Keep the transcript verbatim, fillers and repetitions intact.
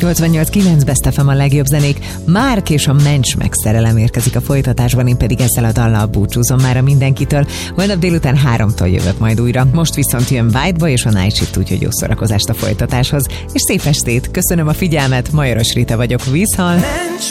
nyolcvannyolc kilenc Best ef em a legjobb zenék. Márk és a Mencs megszerelem érkezik a folytatásban, én pedig ezzel a dallal búcsúzom már a mindenkitől. Holnap délután háromtól jövök majd újra. Most viszont jön White Boy és a Night Shift, úgyhogy jó szórakozást a folytatáshoz. És szép estét, köszönöm a figyelmet, Majoros Rita vagyok, vízhal.